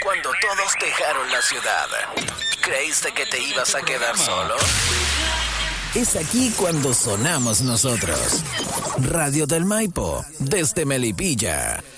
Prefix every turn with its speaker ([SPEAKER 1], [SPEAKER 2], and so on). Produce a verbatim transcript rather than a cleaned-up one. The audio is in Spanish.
[SPEAKER 1] cuando todos dejaron la ciudad. ¿Creíste que te ibas a quedar solo? Es aquí cuando sonamos nosotros. Radio del Maipo, desde Melipilla.